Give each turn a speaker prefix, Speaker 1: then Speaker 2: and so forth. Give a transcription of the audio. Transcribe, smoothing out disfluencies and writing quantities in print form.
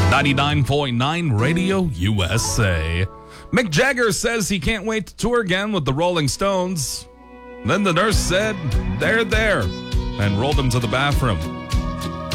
Speaker 1: 99.9 Radio USA. Mick Jagger says he can't wait to tour again with the Rolling Stones. Then the nurse said, "They're there," and rolled him to the bathroom.